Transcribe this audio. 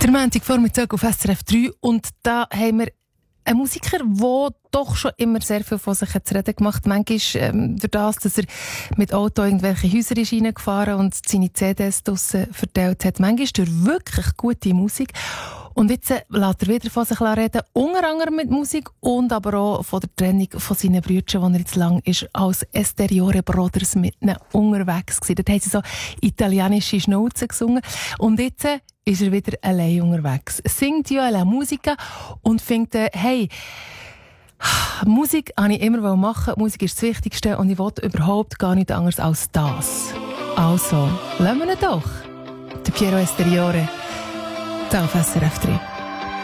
Der Montagvormittag auf SRF 3 und da haben wir einen Musiker, der doch schon immer sehr viel von sich zu reden gemacht hat. Manchmal durch das, dass er mit Auto irgendwelche Häuser ist reingefahren und seine CDs draussen verteilt hat. Manchmal durch wirklich gute Musik. Und jetzt lässt er wieder von sich reden, unter anderem mit Musik und aber auch von der Trennung von seinen Brüdern, wo er jetzt lang ist, als Esteriore Brothers mit ihnen unterwegs war. Dort haben sie so italienische Schnauzen gesungen. Und jetzt ist er wieder allein unterwegs. Singt ja la Musica und findet, hey, Musik wollte ich immer machen, Musik ist das Wichtigste und ich wollte überhaupt gar nichts anderes als das. Also, lassen wir ihn doch. Der Piero Esteriore, da auf SRF 3.